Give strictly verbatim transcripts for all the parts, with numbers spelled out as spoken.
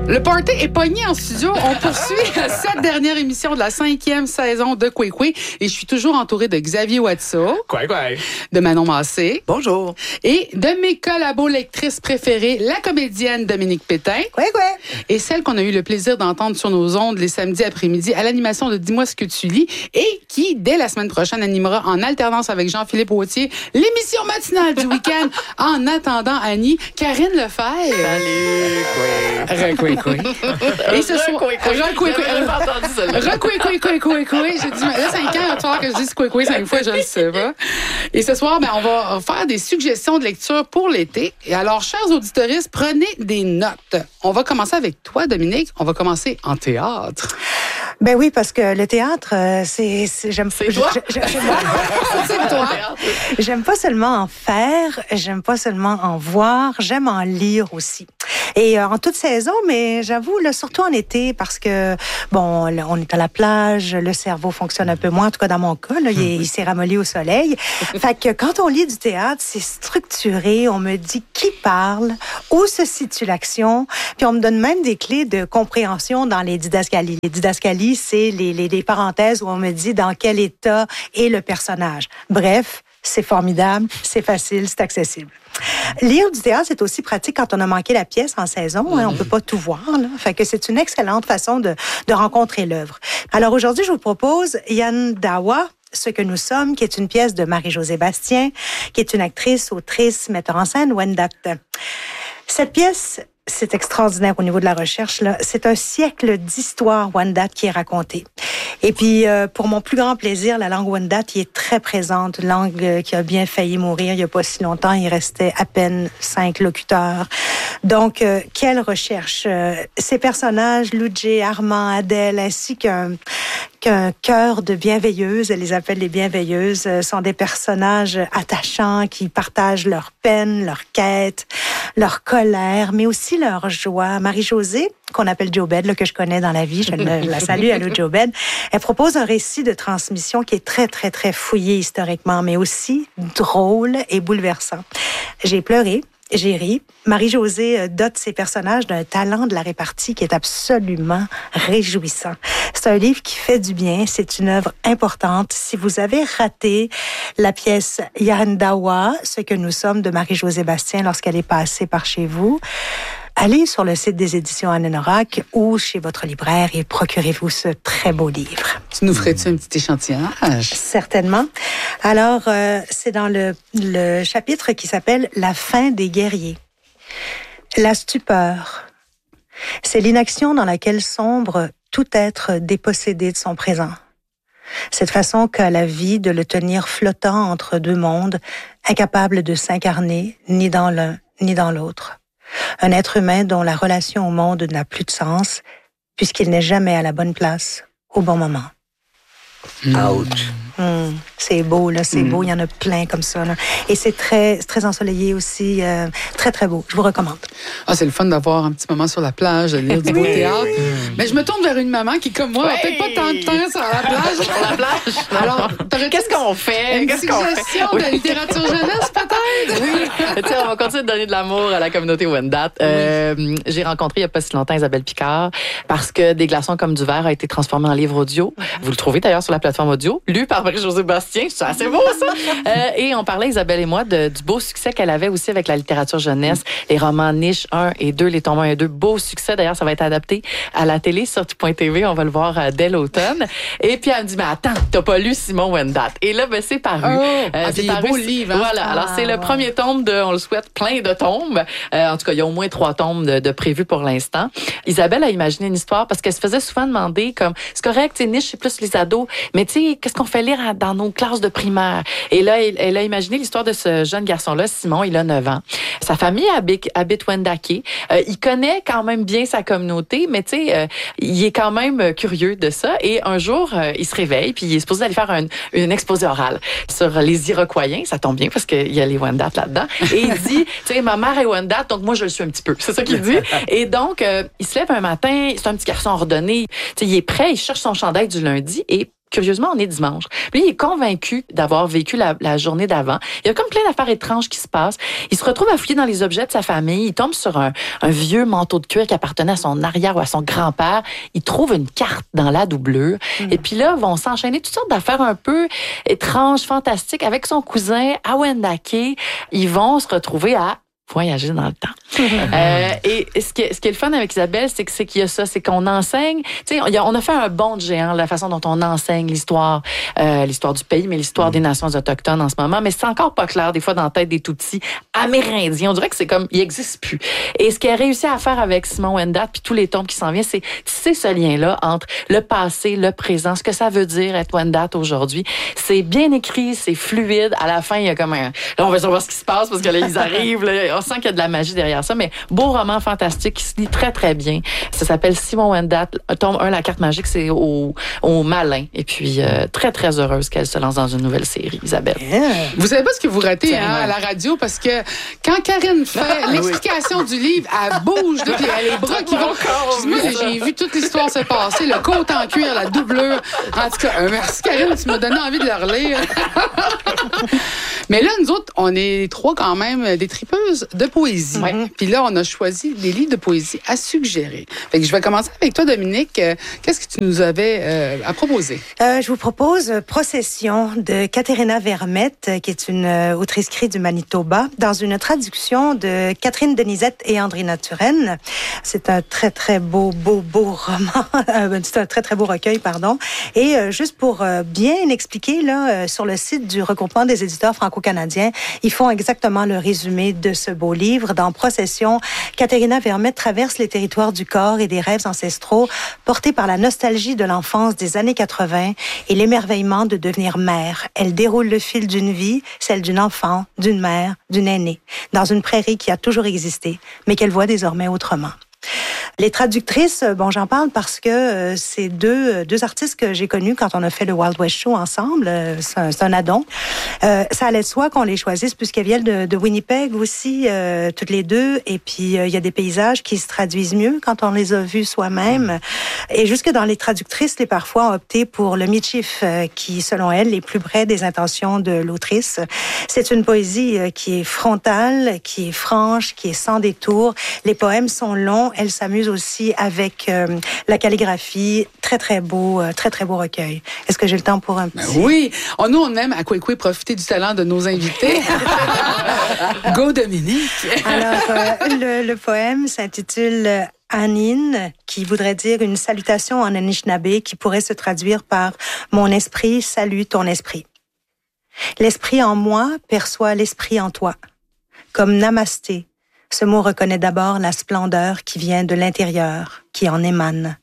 Le party est pogné en studio. On poursuit cette dernière émission de la cinquième saison de Kwekwe. Et je suis toujours entourée de Xavier Watso. Quoi, quoi? De Manon Massé. Bonjour. Et de mes collabo-lectrices préférées, la comédienne Dominique Pétain. Kwekwe. Et celle qu'on a eu le plaisir d'entendre sur nos ondes les samedis après-midi à l'animation de Dis-moi ce que tu lis et qui, dès la semaine prochaine, animera en alternance avec Jean-Philippe Wautier l'émission matinale du week-end. En attendant, Annie, Karine Lefebvre. Salut, Re- Kwekwe. Et ce soir, Re-Kwekwe. J'ai dit, là, cinq ans, il va falloir que je dise Kwekwe cinq fois, je le sais pas. Et ce soir, ben, on va faire des suggestions de lecture pour l'été. Et alors, chers auditoristes, prenez des notes. On va commencer avec toi, Dominique. On va commencer en théâtre. Ben oui, parce que le théâtre, euh, c'est, c'est j'aime C'est toi? je- je- j'aime pas- C'est toi. J'aime pas seulement en faire, j'aime pas seulement en voir, j'aime en lire aussi. Et euh, en toute saison, mais j'avoue, là, surtout en été, parce que, bon, là, on est à la plage, le cerveau fonctionne un peu moins, en tout cas dans mon cas, là, il, est- il s'est ramolli au soleil. Fait que quand on lit du théâtre, c'est structuré, on me dit qui parle, où se situe l'action, puis on me donne même des clés de compréhension dans les didascalies. Les didascalies, c'est les, les, les parenthèses où on me dit dans quel état est le personnage. Bref, c'est formidable, c'est facile, c'est accessible. Lire du théâtre, c'est aussi pratique quand on a manqué la pièce en saison. Hein, on peut pas tout voir. Là. Fait que c'est une excellente façon de, de rencontrer l'œuvre. Alors aujourd'hui, je vous propose Yan Dawa, Ce que nous sommes, qui est une pièce de Marie-Josée Bastien, qui est une actrice, autrice, metteur en scène, Wendat. Cette pièce, c'est extraordinaire au niveau de la recherche, là. C'est un siècle d'histoire Wendat qui est racontée. Et puis, euh, pour mon plus grand plaisir, la langue Wendat qui est très présente, une langue euh, qui a bien failli mourir il n'y a pas si longtemps. Il restait à peine cinq locuteurs. Donc, euh, quelle recherche! Euh, ces personnages, Ludger, Armand, Adèle, ainsi qu'un qu'un cœur de bienveilleuses, elle les appelle les bienveilleuses, euh, sont des personnages attachants qui partagent leur peine, leur quête, leur colère, mais aussi leur joie. Marie-Josée, qu'on appelle Jobed, là, que je connais dans la vie, je le- la salue, allô Jobed, elle propose un récit de transmission qui est très, très, très fouillé historiquement, mais aussi drôle et bouleversant. J'ai pleuré. J'ai ri. Marie-Josée dote ses personnages d'un talent de la répartie qui est absolument réjouissant. C'est un livre qui fait du bien. C'est une œuvre importante. Si vous avez raté la pièce Yahandawa, Ce que nous sommes de Marie-Josée Bastien lorsqu'elle est passée par chez vous, allez sur le site des éditions Anne-Norac ou chez votre libraire et procurez-vous ce très beau livre. Tu nous ferais-tu un petit échantillonnage? Certainement. Alors, euh, c'est dans le, le chapitre qui s'appelle « La fin des guerriers ». La stupeur, c'est l'inaction dans laquelle sombre tout être dépossédé de son présent. Cette façon qu'a la vie de le tenir flottant entre deux mondes, incapable de s'incarner ni dans l'un ni dans l'autre. Un être humain dont la relation au monde n'a plus de sens, puisqu'il n'est jamais à la bonne place, au bon moment. Ouch. Mmh, c'est beau, là, c'est Mm. beau. Il y en a plein comme ça, là. Et c'est très, c'est très ensoleillé aussi. Euh, très, très beau. Je vous recommande. Ah, c'est le fun d'avoir un petit moment sur la plage, de lire du beau Oui. théâtre. Mais je me tourne vers une maman qui, comme moi, a Oui. peut-être pas tant de temps sur la plage. Sur la plage? Alors, t'aurais-tu Qu'est-ce qu'on fait? une Qu'est-ce qu'on fait? suggestion de littérature jeunesse, peut-être? Oui. Tu sais, on va continuer de donner de l'amour à la communauté Wendat. Euh, j'ai rencontré il n'y a pas si longtemps Isabelle Picard parce que Des glaçons comme du verre a été transformé en livre audio. Vous le trouvez d'ailleurs sur la plateforme audio, lu par Marie-Josée Bastien. C'est assez beau, ça. Euh, et on parlait, Isabelle et moi, de, du beau succès qu'elle avait aussi avec la littérature jeunesse, les romans niche un et deux, les tomes un et deux. Beau succès. D'ailleurs, ça va être adapté à la télé sur tout point T V. On va le voir euh, dès l'automne. Et puis, elle me dit, mais attends, t'as pas lu Simon Wendat. Et là, ben, c'est paru. Oh, Euh, ah, c'est des paru. beaux livres, hein? Voilà. Ah, Alors, c'est le ouais. premier tome de, on le souhaite, plein de tombes. Euh, en tout cas, il y a au moins trois tomes de, de prévus pour l'instant. Isabelle a imaginé une histoire parce qu'elle se faisait souvent demander comme, c'est correct, c'est niche, c'est plus les ados, mais tu sais, qu'est-ce qu'on fait lire à- dans nos classes de primaire? Et là, elle, elle a imaginé l'histoire de ce jeune garçon-là, Simon, il a neuf ans. Sa famille habite, habite Wendake. Euh, il connaît quand même bien sa communauté, mais tu sais, euh, il est quand même curieux de ça. Et un jour, euh, il se réveille, puis il est supposé aller faire un, une exposé orale sur les Iroquoiens. Ça tombe bien parce qu'il y a les Wendat là-dedans. Et il dit, tu sais, ma mère est Wendat, donc moi, je le suis un petit peu. C'est ça qu'il dit. Et donc, euh, il se lève un matin, c'est un petit garçon ordonné. Tu sais, il est prêt, il cherche son chandail du lundi et curieusement, on est dimanche. Puis il est convaincu d'avoir vécu la, la journée d'avant. Il y a comme plein d'affaires étranges qui se passent. Il se retrouve à fouiller dans les objets de sa famille. Il tombe sur un, un vieux manteau de cuir qui appartenait à son arrière ou à son grand-père. Il trouve une carte dans la doublure. Mmh. Et puis là, vont s'enchaîner toutes sortes d'affaires un peu étranges, fantastiques. Avec son cousin, à Wendake, ils vont se retrouver à voyager dans le temps. euh, et ce qui, est, ce qui est le fun avec Isabelle, c'est, que, c'est qu'il y a ça, c'est qu'on enseigne, tu sais, on, on a fait un bond de géant, la façon dont on enseigne l'histoire, euh, l'histoire du pays, mais l'histoire mmh. des nations autochtones en ce moment, mais c'est encore pas clair, des fois, dans la tête des tout-petits amérindiens. On dirait que c'est comme, il n'existe plus. Et ce qu'elle a réussi à faire avec Simon Wendat, puis tous les tombes qui s'en viennent, c'est tisser ce lien-là entre le passé, le présent, ce que ça veut dire être Wendat aujourd'hui. C'est bien écrit, c'est fluide. À la fin, il y a comme un... Là, on va savoir ce qui se passe, parce que là, ils arrivent, là, on sent qu'il y a de la magie derrière ça, mais beau roman fantastique qui se lit très, très bien. Ça s'appelle Simon Wendat. Tome un, la carte magique, c'est au, au malin. Et puis, euh, très, très heureuse qu'elle se lance dans une nouvelle série, Isabelle. Yeah. Vous savez pas ce que vous ratez hein, à la radio, parce que quand Karine fait l'explication du livre, elle bouge, là, puis elle a les bras qui vont... Moi, j'ai vu toute l'histoire se passer, le côte en cuir, la doublure. En tout cas, euh, merci Karine, tu m'as donné envie de la relire. Mais là, nous autres, on est trois quand même des tripeuses de poésie. Ouais. Puis là, on a choisi des livres de poésie à suggérer. Fait que je vais commencer avec toi, Dominique. Qu'est-ce que tu nous avais euh, à proposer? Euh, je vous propose Procession de Katerina Vermette, qui est une euh, autrice-cri du Manitoba, dans une traduction de Catherine Denisette et Andrina Turenne. C'est un très, très beau, beau, beau roman. C'est un très, très beau recueil, pardon. Et euh, juste pour euh, bien expliquer, là, euh, sur le site du regroupement des éditeurs franco-canadiens, ils font exactement le résumé de ce beau livre. Dans Procession, Katerina Vermette traverse les territoires du corps et des rêves ancestraux, portés par la nostalgie de l'enfance des années quatre-vingt et l'émerveillement de devenir mère. Elle déroule le fil d'une vie, celle d'une enfant, d'une mère, d'une aînée, dans une prairie qui a toujours existé, mais qu'elle voit désormais autrement. Les traductrices, bon, j'en parle parce que euh, c'est deux, deux artistes que j'ai connus quand on a fait le Wild West Show ensemble. Euh, c'est, un, c'est un addon. Euh, ça allait de soi qu'on les choisisse puisqu'elles viennent de, de Winnipeg aussi, euh, toutes les deux. Et puis, il euh, y a des paysages qui se traduisent mieux quand on les a vus soi-même. Et jusque dans les traductrices, les parfois ont opté pour le Michif, euh, qui, selon elles, est plus près des intentions de l'autrice. C'est une poésie euh, qui est frontale, qui est franche, qui est sans détour. Les poèmes sont longs. Elles s'amusent aussi avec euh, la calligraphie. Très, très beau, euh, très, très beau recueil. Est-ce que j'ai le temps pour un petit... Oui. Oh, nous, on aime à Kwekwe profiter du talent de nos invités. Go, Dominique! Alors, euh, le, le poème s'intitule « Anin », qui voudrait dire une salutation en Anishinaabe, qui pourrait se traduire par « Mon esprit salue ton esprit ». L'esprit en moi perçoit l'esprit en toi. Comme namasté, ce mot reconnaît d'abord la splendeur qui vient de l'intérieur, qui en émane.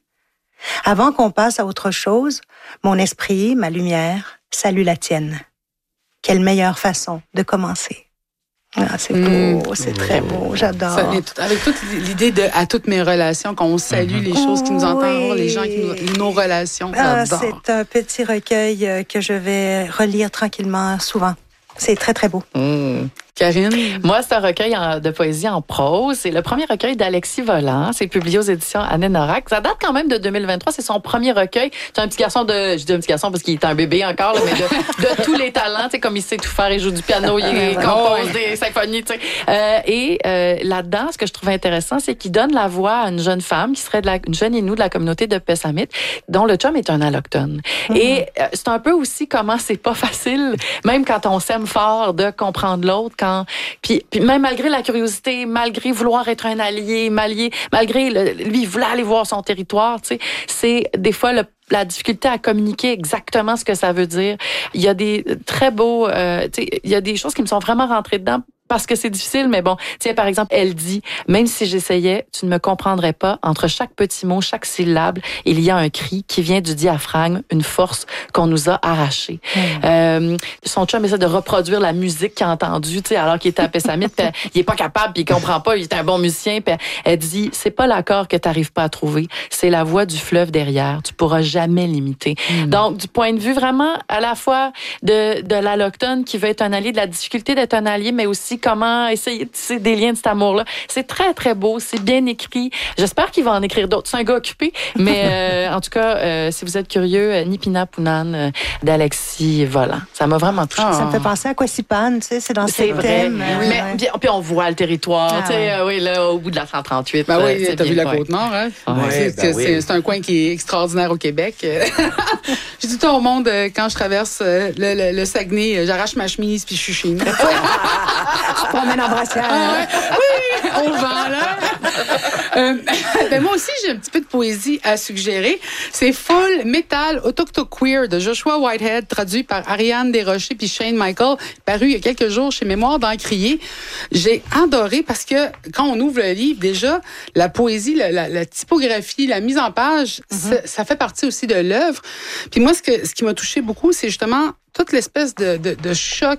Avant qu'on passe à autre chose, mon esprit, ma lumière, salue la tienne. Quelle meilleure façon de commencer. Ah, c'est beau, mmh. c'est très beau, j'adore. Ça, avec toute l'idée de à toutes mes relations, qu'on salue mmh. les choses qui nous entendent, oui. les gens qui nous, nos relations, ah, j'adore. C'est un petit recueil que je vais relire tranquillement souvent. C'est très, très beau. Mmh. Karine? Moi, c'est un recueil en, de poésie en prose. C'est le premier recueil d'Alexis Volant. C'est publié aux éditions Anne-Norac. Ça date quand même de deux mille vingt-trois. C'est son premier recueil. C'est un petit garçon de... Je dis un petit garçon parce qu'il est un bébé encore, là, mais de, de tous les talents. Tu sais, comme il sait tout faire. Il joue du piano, il compose oh, des symphonies. Tu sais. Euh, et euh, là-dedans, ce que je trouve intéressant, c'est qu'il donne la voix à une jeune femme qui serait de la, une jeune Inou de la communauté de Pessamit, dont le chum est un allochtone. Mm-hmm. Et euh, c'est un peu aussi comment c'est pas facile, même quand on s'aime fort, de comprendre l'autre. Quand, puis, puis même malgré la curiosité, malgré vouloir être un allié, malgré, malgré le, lui, il voulait aller voir son territoire, tu sais, c'est des fois le la difficulté à communiquer exactement ce que ça veut dire. Il y a des très beaux... Euh, tu sais, il y a des choses qui me sont vraiment rentrées dedans parce que c'est difficile, mais bon, tiens, par exemple, elle dit, même si j'essayais, tu ne me comprendrais pas. Entre chaque petit mot, chaque syllabe, il y a un cri qui vient du diaphragme, une force qu'on nous a arrachée. Mmh. Euh, son chum essaie de reproduire la musique qu'il a entendue, tu sais, alors qu'il était à Pessamit, puis il est pas capable, puis il comprend pas, il est un bon musicien, puis elle dit, c'est pas l'accord que t'arrives pas à trouver, c'est la voix du fleuve derrière. Tu pourras jamais l'imiter. Mmh. Donc, du point de vue vraiment, à la fois de, de l'allochtone qui veut être un allié, de la difficulté d'être un allié, mais aussi comment essayer de tisser des liens de cet amour-là. C'est très, très beau. C'est bien écrit. J'espère qu'il va en écrire d'autres. C'est un gars occupé. Mais euh, en tout cas, euh, si vous êtes curieux, euh, Nipina Pounan euh, d'Alexis Volant. Ça m'a vraiment touché. Ah. Ça me fait penser à Quasipan, tu sais, c'est dans c'est ce vrai. thème. Oui. Mais, puis, puis on voit le territoire. Ah, tu sais, ouais. euh, oui, là, au bout de la cent trente-huit. Ben euh, oui, c'est t'as vu bien la le coin. Côte-Nord, hein? Ouais, c'est, ben c'est, oui. c'est un coin qui est extraordinaire au Québec. Je dis tout au monde, euh, quand je traverse euh, le, le, le Saguenay, euh, j'arrache ma chemise puis je suis chez nous. Je promène en brassière. Ah ouais. Oui, au vent, là. Euh, ben moi aussi, j'ai un petit peu de poésie à suggérer. C'est Full Metal Autochtoqueer de Joshua Whitehead, traduit par Ariane Desrochers puis Shane Michael, paru il y a quelques jours chez Mémoire d'Encrier. J'ai adoré parce que quand on ouvre le livre, déjà, la poésie, la, la, la typographie, la mise en page, mm-hmm. ça, ça fait partie aussi de l'œuvre. Puis moi, ce, que, ce qui m'a touché beaucoup, c'est justement toute l'espèce de, de, de choc.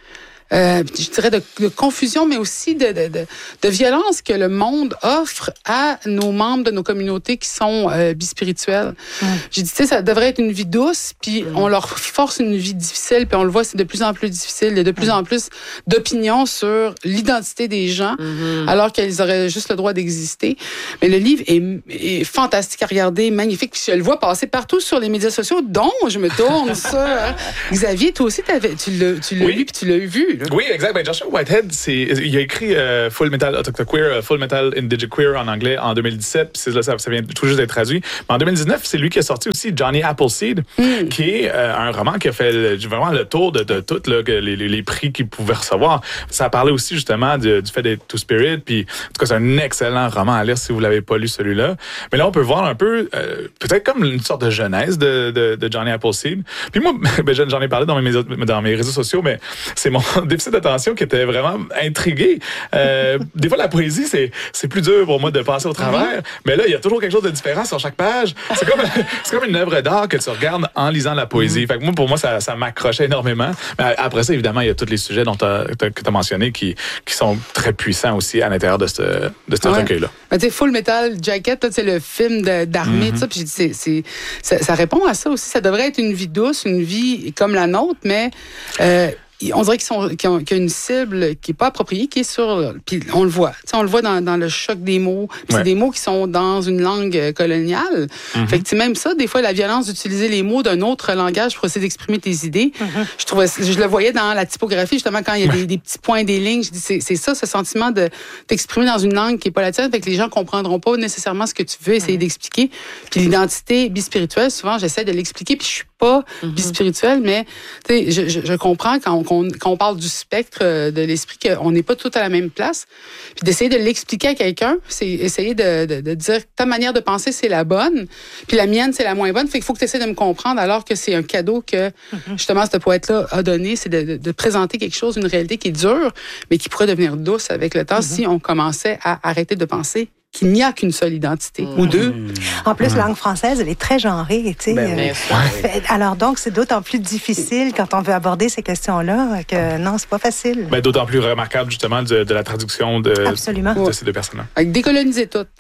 Euh, je dirais de, de confusion, mais aussi de, de, de, de violence que le monde offre à nos membres de nos communautés qui sont euh, bispirituels. Mm. J'ai dit, tu sais, ça devrait être une vie douce, puis mm. on leur force une vie difficile, puis on le voit, c'est de plus en plus difficile. Il y a de plus mm. en plus d'opinions sur l'identité des gens, mm-hmm. alors qu'ils auraient juste le droit d'exister. Mais le livre est, est fantastique à regarder, magnifique, puis je le vois passer partout sur les médias sociaux, dont je me tourne ça. Hein. Xavier, toi aussi, t'avais, tu l'as, tu l'as oui. lu, puis tu l'as vu. Oui, exact. Ben, Joshua Whitehead, c'est, il a écrit euh, Full Metal Autochtoqueer, uh, Full Metal Indigiqueer en anglais en deux mille dix-sept, puis là, ça, ça vient tout juste d'être traduit. Mais en deux mille dix-neuf, c'est lui qui a sorti aussi Johnny Appleseed, mm. qui est euh, un roman qui a fait le, vraiment le tour de, de tous les, les, les prix qu'il pouvait recevoir. Ça parlait aussi justement du, du fait d'être Two-Spirit, puis en tout cas, c'est un excellent roman à lire si vous l'avez pas lu celui-là. Mais là, on peut voir un peu, euh, peut-être comme une sorte de genèse de, de, de Johnny Appleseed. Puis moi, ben, j'en ai parlé dans mes, dans mes réseaux sociaux, mais c'est mon déficit d'attention qui était vraiment intrigué. Euh, des fois, la poésie, c'est, c'est plus dur pour moi de passer au travers, mm-hmm. mais là, il y a toujours quelque chose de différent sur chaque page. C'est comme, c'est comme une œuvre d'art que tu regardes en lisant la poésie. Mm-hmm. Fait que moi, pour moi, ça, ça m'accrochait énormément. Mais après ça, évidemment, il y a tous les sujets dont t'as, t'as, que tu as mentionnés qui, qui sont très puissants aussi à l'intérieur de ce, de ce ouais. recueil-là. Ben, tu sais, Full Metal Jacket, là, c'est le film de, d'armée, mm-hmm. tout ça, puis j'ai dit, c'est, c'est, ça, ça répond à ça aussi. Ça devrait être une vie douce, une vie comme la nôtre, mais euh, on dirait qu'ils sont, qu'ils ont, qu'il y a une cible qui n'est pas appropriée, qui est sur... Puis on le voit. Tu sais, on le voit dans, dans le choc des mots. Puis ouais. c'est des mots qui sont dans une langue coloniale. Mm-hmm. Fait que même ça, des fois, la violence d'utiliser les mots d'un autre langage pour essayer d'exprimer tes idées, mm-hmm. je trouvais, je le voyais dans la typographie, justement, quand il y a ouais. des, des petits points, des lignes. Je dis, c'est, c'est ça, ce sentiment de t'exprimer dans une langue qui n'est pas la tienne. Fait que les gens ne comprendront pas nécessairement ce que tu veux essayer mm-hmm. d'expliquer. Puis l'identité bispirituelle, souvent, j'essaie de l'expliquer, puis je suis pas mm-hmm. bispirituelle, mais je, je, je comprends quand on, quand on parle du spectre de l'esprit qu'on n'est pas tous à la même place. Puis d'essayer de l'expliquer à quelqu'un, c'est essayer de, de, de dire ta manière de penser, c'est la bonne, puis la mienne, c'est la moins bonne. Fait qu'il faut que tu essaies de me comprendre alors que c'est un cadeau que, mm-hmm. justement, ce poète-là a donné, c'est de, de, de présenter quelque chose, une réalité qui est dure, mais qui pourrait devenir douce avec le temps mm-hmm. si on commençait à arrêter de penser qu'il n'y a qu'une seule identité, mmh. ou deux. En plus, la langue française, elle est très genrée, tu sais. Ben, euh, ouais. Alors donc, c'est d'autant plus difficile quand on veut aborder ces questions-là que non, c'est pas facile. Ben, d'autant plus remarquable, justement, de, de la traduction de, Absolument. de ces deux personnes-là. Avec décoloniser tout.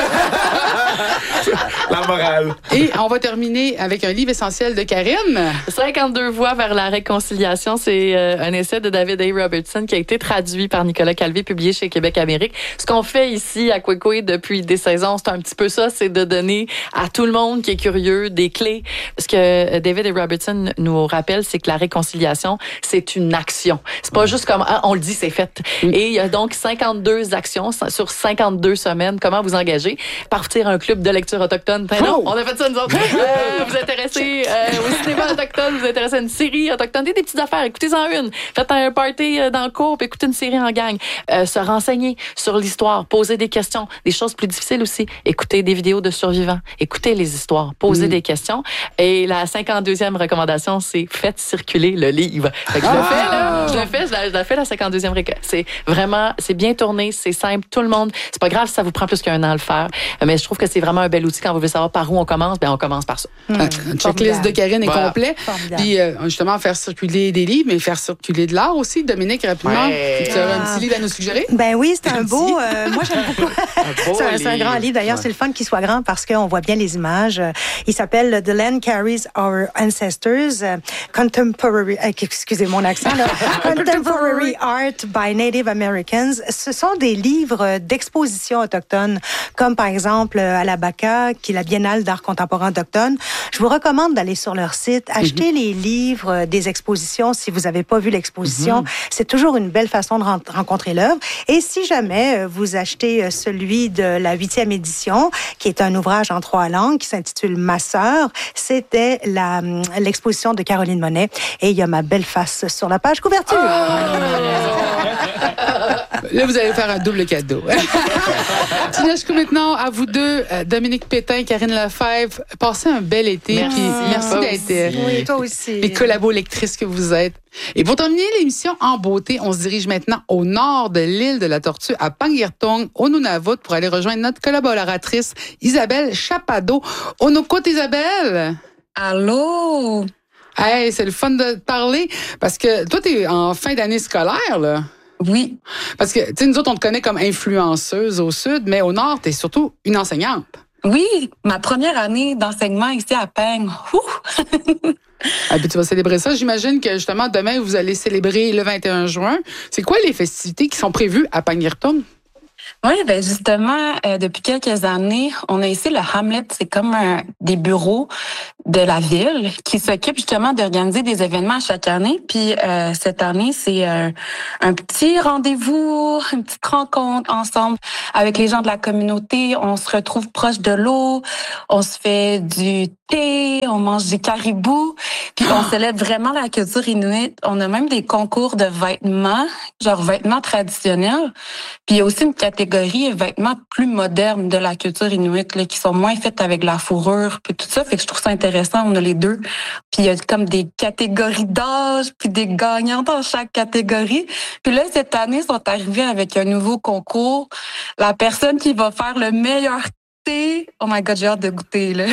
La morale. Et on va terminer avec un livre essentiel de Karine. cinquante-deux voix vers la réconciliation. C'est euh, un essai de David A. Robertson qui a été traduit par Nicolas Calvé, publié chez Québec Amérique. Ce qu'on fait ici à Kwekwe depuis des saisons, c'est un petit peu ça, c'est de donner à tout le monde qui est curieux des clés. Ce que David A. Robertson nous rappelle, c'est que la réconciliation, c'est une action. C'est pas mmh. juste comme, ah, on le dit, c'est fait. Mmh. Et il y a donc cinquante-deux actions sur cinquante-deux semaines. Comment vous engager? Partir un club de lecture autochtone. Ben non, on a fait ça nous autres. Euh, vous intéressez euh, au cinéma autochtone, vous intéressez à une série autochtone, des petites affaires, écoutez-en une. Faites un party dans le cours, puis écoutez une série en gang. Euh, se renseigner sur l'histoire, poser des questions, des choses plus difficiles aussi. Écoutez des vidéos de survivants, écoutez les histoires, poser mmh. des questions. Et la cinquante-deuxième recommandation, c'est faites circuler le livre. Fait que je ah! le fais, là. Je le fais, je la, je la fais la cinquante-deuxième recommandation. C'est vraiment, c'est bien tourné, c'est simple, tout le monde. C'est pas grave si ça vous prend plus qu'un an à le faire, mais je trouve que c'est vraiment un bel bel outil quand vous voulez savoir par où on commence, bien, on commence par ça. Mmh. Une checklist de Karine est Voilà. complet. Puis, euh, justement, faire circuler des livres, mais faire circuler de l'art aussi. Dominique, rapidement, Ouais. tu as un Ah. petit livre à nous suggérer? Ben oui, c'est un Un beau. petit. euh, moi, j'aime beaucoup. beau c'est, un, c'est un grand livre. livre. D'ailleurs, Ouais. c'est le fun qu'il soit grand parce qu'on voit bien les images. Euh, Il s'appelle The Land Carries Our Ancestors, euh, Contemporary. euh, Excusez mon accent. Là, Contemporary Art by Native Americans. Ce sont des livres d'exposition autochtone, comme par exemple euh, à la B A C A, qui est la Biennale d'art contemporain autochtone. Je vous recommande d'aller sur leur site, acheter les livres euh, des expositions si vous n'avez pas vu l'exposition. C'est toujours une belle façon de ren- rencontrer l'œuvre. Et si jamais euh, vous achetez euh, celui de la huitième édition, qui est un ouvrage en trois langues, qui s'intitule Ma sœur, c'était la, hum, l'exposition de Caroline Monet. Et il y a ma belle face sur la page couverture. Là, vous allez faire un double cadeau. Tinashku, maintenant, à vous deux, euh, Dominique Pétain, Karine Lefebvre, passez un bel été. Merci. Puis merci Toi d'être euh, Oui, toi aussi. les collabo-lectrices que vous êtes. Et pour terminer l'émission en beauté, on se dirige maintenant au nord de l'île de la Tortue, à Pangirtong, au Nunavut, pour aller rejoindre notre collaboratrice Isabelle Chapado. On nous écoute, Isabelle? Allô? Hey, c'est le fun de te parler parce que toi, t'es en fin d'année scolaire, là. Oui. Parce que, tu sais, nous autres, on te connaît comme influenceuse au sud, mais au nord, t'es surtout une enseignante. Oui, ma première année d'enseignement ici à Peng. Ouh! Ah, puis tu vas célébrer ça. J'imagine que, justement, demain, vous allez célébrer le vingt et un juin. C'est quoi les festivités qui sont prévues à Pangirtong? Oui, ben justement, euh, depuis quelques années, on a ici le Hamlet, c'est comme un, des bureaux de la ville qui s'occupent justement d'organiser des événements chaque année. Puis euh, cette année, c'est euh, un petit rendez-vous, une petite rencontre ensemble avec les gens de la communauté. On se retrouve proche de l'eau, on se fait du thé, on mange du caribou, puis on célèbre vraiment la culture inuite. On a même des concours de vêtements, genre vêtements traditionnels. Puis il y a aussi une catégorie vêtements plus modernes de la culture inuite, là, qui sont moins faits avec la fourrure, puis tout ça. Fait que je trouve ça intéressant. On a les deux. Puis il y a comme des catégories d'âge, puis des gagnants dans chaque catégorie. Puis là, cette année, ils sont arrivés avec un nouveau concours. La personne qui va faire le meilleur thé. Oh my God, j'ai hâte de goûter, là.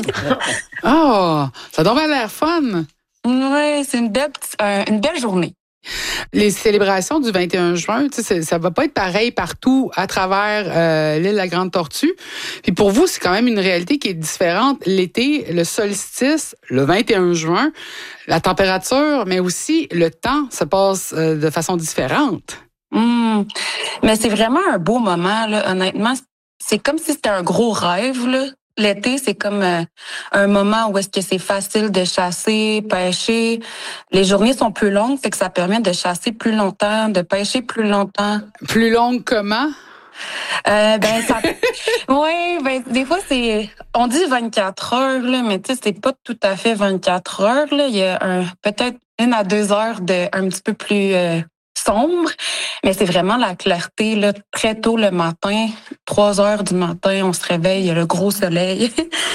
Oh, ça doit avoir l'air fun. Ouais, c'est une belle, petite- euh, une belle journée. Les célébrations du vingt et un juin, tu sais, c'est- ça va pas être pareil partout à travers euh, l'île de la Grande Tortue. Puis pour vous, c'est quand même une réalité qui est différente. L'été, le solstice, le vingt et un juin, la température, mais aussi le temps se passe euh, de façon différente. Hum. Mais c'est vraiment un beau moment, là. Honnêtement, c'est comme si c'était un gros rêve, là. L'été, c'est comme euh, un moment où est-ce que c'est facile de chasser, pêcher. Les journées sont plus longues, fait que ça permet de chasser plus longtemps, de pêcher plus longtemps. Plus longue comment? Euh, ben ça, oui, ben des fois c'est, on dit vingt-quatre heures là, mais tu sais c'est pas tout à fait vingt-quatre heures là. Il y a un peut-être une à deux heures de un petit peu plus euh, sombre, mais c'est vraiment la clarté là, très tôt le matin, trois heures du matin, on se réveille, il y a le gros soleil.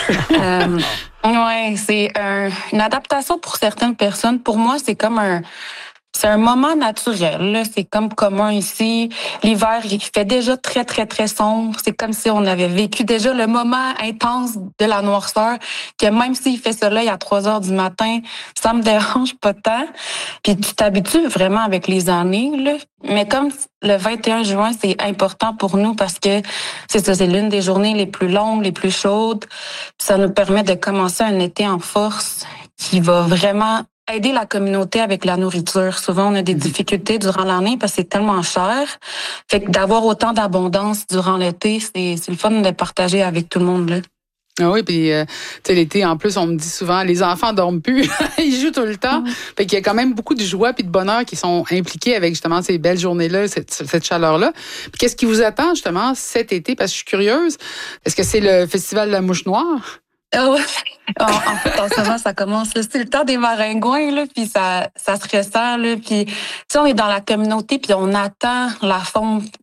euh, ouais, c'est un, une adaptation pour certaines personnes. Pour moi, c'est comme un C'est un moment naturel, là. C'est comme commun ici. L'hiver, il fait déjà très, très, très sombre. C'est comme si on avait vécu déjà le moment intense de la noirceur, que même s'il fait soleil à trois heures du matin, ça me dérange pas tant. Puis tu t'habitues vraiment avec les années, là. Mais comme le vingt et un juin, c'est important pour nous parce que c'est ça, c'est l'une des journées les plus longues, les plus chaudes. Ça nous permet de commencer un été en force qui va vraiment aider la communauté avec la nourriture. Souvent, on a des difficultés durant l'année parce que c'est tellement cher. Fait que d'avoir autant d'abondance durant l'été, c'est, c'est le fun de partager avec tout le monde, là. Ah oui, puis euh, tu sais, l'été, en plus, on me dit souvent, les enfants dorment plus, ils jouent tout le temps. Mm. Fait qu'il y a quand même beaucoup de joie puis de bonheur qui sont impliqués avec justement ces belles journées-là, cette, cette chaleur-là. Puis qu'est-ce qui vous attend justement cet été? Parce que je suis curieuse. Est-ce que c'est le Festival de la Mouche Noire? Ah ouais. En, en fait, en ce moment, ça commence. Là. C'est le temps des maringouins, là, puis ça, ça se ressent. Là, puis, tu sais, on est dans la communauté, puis on attend la fonte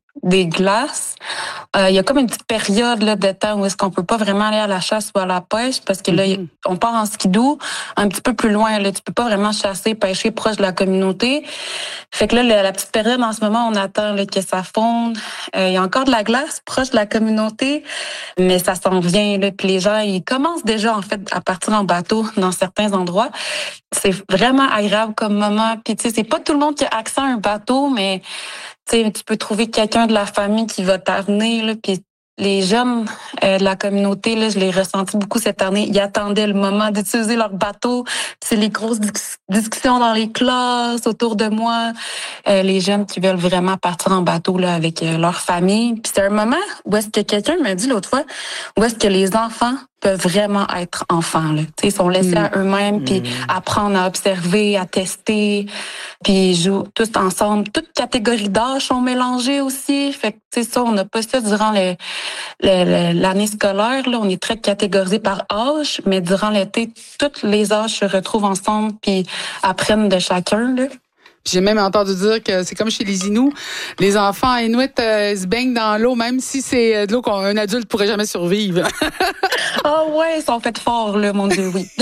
des glaces. Euh, il y a comme une petite période là, de temps où est-ce qu'on peut pas vraiment aller à la chasse ou à la pêche parce que là, mm-hmm. on part en skidoo un petit peu plus loin. Là, tu peux pas vraiment chasser, pêcher proche de la communauté. Fait que là, la, la petite période en ce moment, on attend là, que ça fonde. Euh, il y a encore de la glace proche de la communauté, mais ça s'en vient. Là, puis les gens, ils commencent déjà en fait à partir en bateau dans certains endroits. C'est vraiment agréable comme moment. Puis tu sais, c'est pas tout le monde qui a accès à un bateau, mais tu sais, tu peux trouver quelqu'un de la famille qui va t'amener, là, puis les jeunes euh, de la communauté, là, je l'ai ressenti beaucoup cette année, ils attendaient le moment d'utiliser leur bateau. C'est les grosses dis- discussions dans les classes, autour de moi. Euh, les jeunes qui veulent vraiment partir en bateau là, avec euh, leur famille. Puis c'est un moment où est-ce que quelqu'un m'a dit l'autre fois, où est-ce que les enfants peuvent vraiment être enfants. Là. Ils sont laissés mmh. à eux-mêmes, puis mmh. apprendre à observer, à tester, puis ils jouent tous ensemble. Toutes catégories d'âge sont mélangées aussi. Fait que tu sais ça, on n'a pas ça durant le, le, le, l'année scolaire. Là, on est très catégorisé par âge, mais durant l'été, tous les âges se retrouvent ensemble puis apprennent de chacun. Là. J'ai même entendu dire que c'est comme chez les Inuits. Les enfants Inuits euh, se baignent dans l'eau, même si c'est de l'eau qu'un adulte pourrait jamais survivre. Ah oh ouais, ils sont faits forts, là, mon Dieu, oui.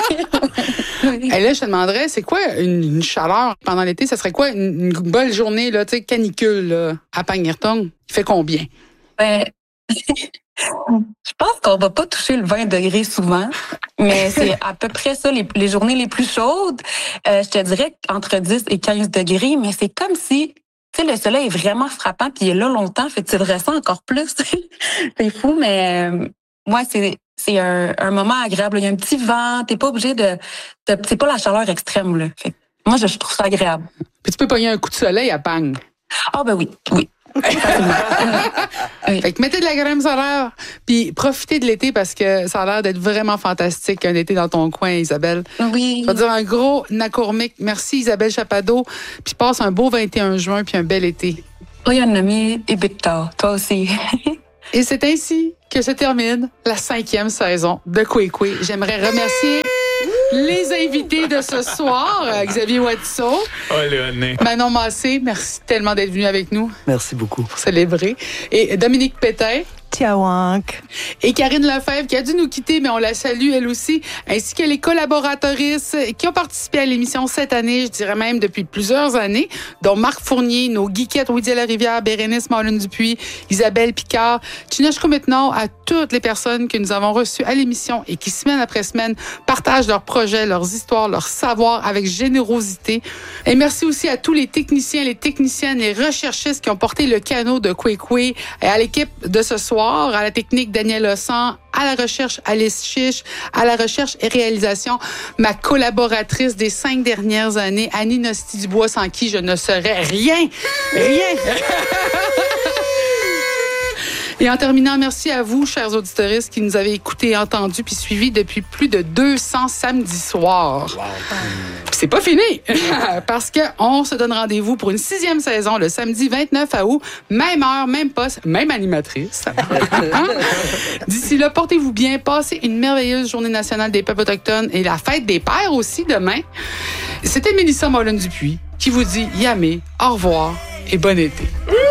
oui. Et là, je te demanderais, c'est quoi une, une chaleur pendant l'été? Ça serait quoi une, une bonne journée, là, tu sais, canicule, là, à Pangnirtung? Il fait combien? Ben, je pense qu'on va pas toucher le vingt degrés souvent, mais c'est à peu près ça, les, les journées les plus chaudes. Euh, je te dirais entre dix et quinze degrés, mais c'est comme si, tu sais, le soleil est vraiment frappant puis il est là longtemps, fait que tu le ressens encore plus. C'est fou, mais euh, moi, c'est c'est un, un moment agréable. Il y a un petit vent, t'es pas obligé de, de c'est pas la chaleur extrême, là. Fait que moi, je, je trouve ça agréable. Puis tu peux pogner un coup de soleil à Pang. Ah ben oui, oui. oui. Fait que mettez de la crème solaire, puis profitez de l'été parce que ça a l'air d'être vraiment fantastique un été dans ton coin, Isabelle. Oui. Je vais dire un gros nakourmik. Merci Isabelle Chapado, puis passe un beau vingt et un juin puis un bel été. Oui, un ami et Victor, toi aussi. Et c'est ainsi que se termine la cinquième saison de Kwekwe. J'aimerais remercier les invités de ce soir, Xavier Watteau, oh, Léoné. Manon Massé, merci tellement d'être venu avec nous. Merci beaucoup. Pour célébrer. Et Dominique Pétain. Tiawank. Et Karine Lefebvre, qui a dû nous quitter, mais on la salue elle aussi, ainsi que les collaboratrices qui ont participé à l'émission cette année, je dirais même depuis plusieurs années, dont Marc Fournier, nos geekettes Woody Larivière, Bérénice Marlène-Dupuis, Isabelle Picard, Chinachko maintenant, à toutes les personnes que nous avons reçues à l'émission et qui, semaine après semaine, partagent leurs projets, leurs histoires, leurs savoirs avec générosité. Et merci aussi à tous les techniciens, les techniciennes, les recherchistes qui ont porté le canot de Kwekwe et à l'équipe de ce soir, à la technique Daniel Ossan, à la recherche Alice Chiche, à la recherche et réalisation ma collaboratrice des cinq dernières années, Annie Nosti-Dubois, sans qui je ne serais rien, rien. Et en terminant, merci à vous, chers auditeuristes, qui nous avez écoutés, entendus puis suivis depuis plus de deux cents samedis soirs. Wow. Puis c'est pas fini, parce qu'on se donne rendez-vous pour une sixième saison le samedi vingt-neuf août, même heure, même poste, même animatrice. D'ici là, portez-vous bien, passez une merveilleuse journée nationale des peuples autochtones et la fête des pères aussi demain. C'était Mélissa Marlène-Dupuis qui vous dit yamé, au revoir et bon été.